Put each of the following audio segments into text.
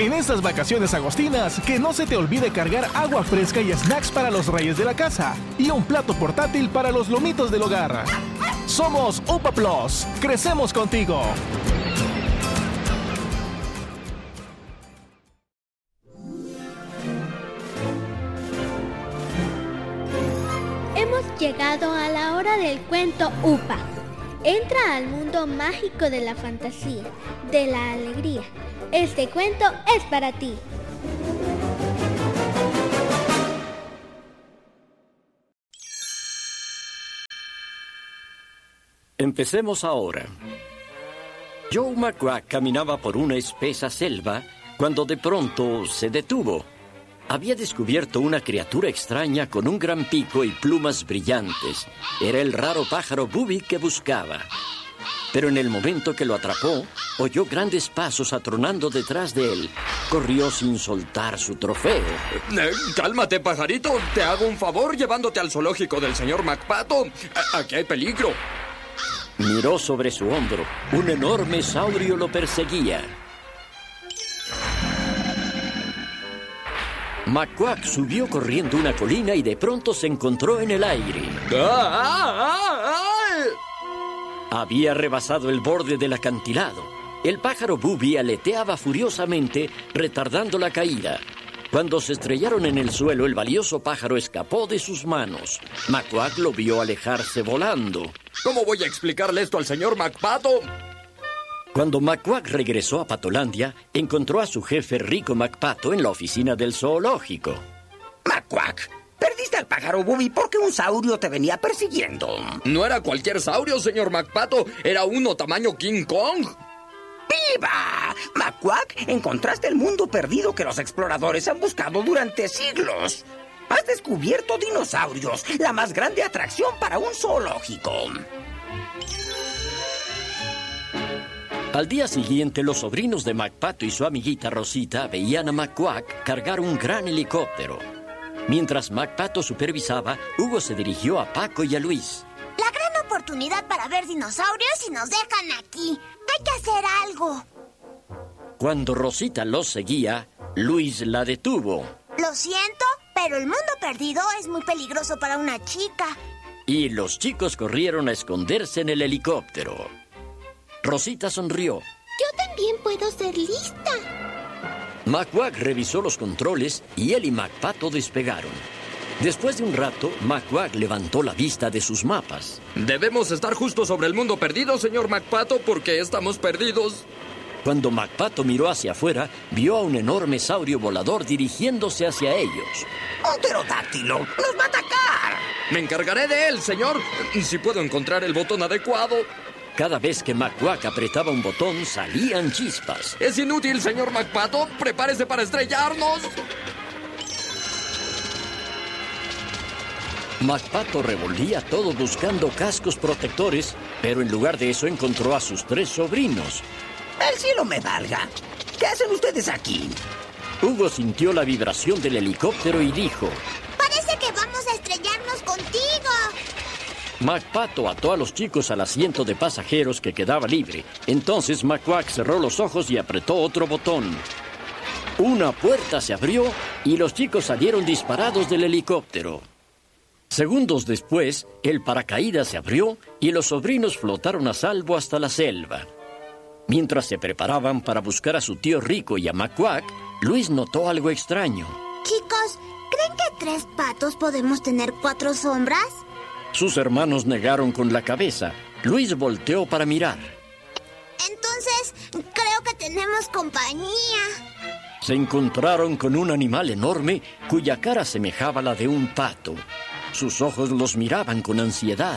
En estas vacaciones agostinas, que no se te olvide cargar agua fresca y snacks para los reyes de la casa y un plato portátil para los lomitos del hogar. Somos UPA Plus. Crecemos contigo. Hemos llegado a la hora del cuento UPA. Entra al mundo mágico de la fantasía, de la alegría. Este cuento es para ti. Empecemos ahora. Joe McQuack caminaba por una espesa selva cuando de pronto se detuvo. Había descubierto una criatura extraña con un gran pico y plumas brillantes. Era el raro pájaro Booby que buscaba. Pero en el momento que lo atrapó, oyó grandes pasos atronando detrás de él. Corrió sin soltar su trofeo. Cálmate, pajarito. Te hago un favor llevándote al zoológico del señor McPato. Aquí hay peligro. Miró sobre su hombro. Un enorme saurio lo perseguía. McQuack subió corriendo una colina y de pronto se encontró en el aire. Había rebasado el borde del acantilado. El pájaro Booby aleteaba furiosamente, retardando la caída. Cuando se estrellaron en el suelo, el valioso pájaro escapó de sus manos. McQuack lo vio alejarse volando. ¿Cómo voy a explicarle esto al señor McPato? Cuando McQuack regresó a Patolandia, encontró a su jefe Rico McPato en la oficina del zoológico. McQuack, perdiste al pájaro Booby porque un saurio te venía persiguiendo. No era cualquier saurio, señor McPato. Era uno tamaño King Kong. ¡Viva! McQuack, encontraste el mundo perdido que los exploradores han buscado durante siglos. Has descubierto dinosaurios, la más grande atracción para un zoológico. Al día siguiente, los sobrinos de McPato y su amiguita Rosita veían a McQuack cargar un gran helicóptero. Mientras McPato supervisaba, Hugo se dirigió a Paco y a Luis. La gran oportunidad para ver dinosaurios y nos dejan aquí. Hay que hacer algo. Cuando Rosita los seguía, Luis la detuvo. Lo siento, pero el mundo perdido es muy peligroso para una chica. Y los chicos corrieron a esconderse en el helicóptero. Rosita sonrió. Yo también puedo ser lista. McQuack revisó los controles y él y McPato despegaron. Después de un rato, McQuack levantó la vista de sus mapas. Debemos estar justo sobre el mundo perdido, señor McPato, porque estamos perdidos. Cuando McPato miró hacia afuera, vio a un enorme saurio volador dirigiéndose hacia ellos. ¡Un pterodáctilo! ¡Nos va a atacar! Me encargaré de él, señor, si puedo encontrar el botón adecuado. Cada vez que McQuack apretaba un botón, salían chispas. Es inútil, señor McPato. Prepárese para estrellarnos. McPato revolvía todo buscando cascos protectores, pero en lugar de eso encontró a sus 3 sobrinos. ¡El cielo me valga! ¿Qué hacen ustedes aquí? Hugo sintió la vibración del helicóptero y dijo: Parece que vamos a estrellarnos contigo. McPato ató a los chicos al asiento de pasajeros que quedaba libre. Entonces McQuack cerró los ojos y apretó otro botón. Una puerta se abrió y los chicos salieron disparados del helicóptero. Segundos después, el paracaídas se abrió y los sobrinos flotaron a salvo hasta la selva. Mientras se preparaban para buscar a su tío Rico y a McQuack, Luis notó algo extraño. Chicos, ¿creen que 3 patos podemos tener 4 sombras? Sus hermanos negaron con la cabeza. Luis volteó para mirar. Entonces, creo que tenemos compañía. Se encontraron con un animal enorme cuya cara semejaba la de un pato. Sus ojos los miraban con ansiedad.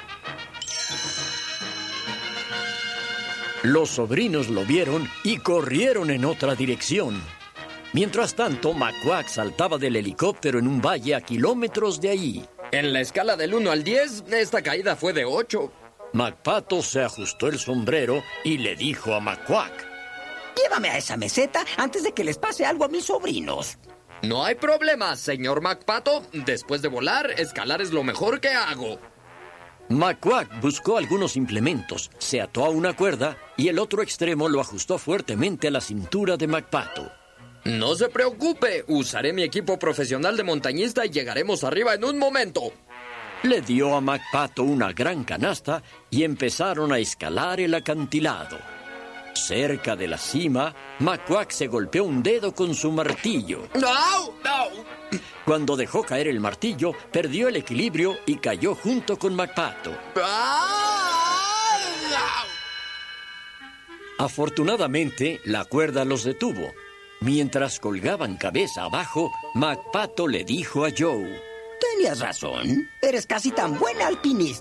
Los sobrinos lo vieron y corrieron en otra dirección. Mientras tanto, McQuack saltaba del helicóptero en un valle a kilómetros de allí. En la escala del 1 al 10, esta caída fue de 8. McPato se ajustó el sombrero y le dijo a McQuack: Llévame a esa meseta antes de que les pase algo a mis sobrinos. No hay problema, señor McPato. Después de volar, escalar es lo mejor que hago. McQuack buscó algunos implementos, se ató a una cuerda y el otro extremo lo ajustó fuertemente a la cintura de McPato. No se preocupe, usaré mi equipo profesional de montañista y llegaremos arriba en un momento. Le dio a McPato una gran canasta y empezaron a escalar el acantilado. Cerca de la cima, McQuack se golpeó un dedo con su martillo. ¡Au! ¡Au! Cuando dejó caer el martillo, perdió el equilibrio y cayó junto con McPato. Afortunadamente, la cuerda los detuvo. Mientras colgaban cabeza abajo, McPato le dijo a Joe: Tenías razón. Eres casi tan buen alpinista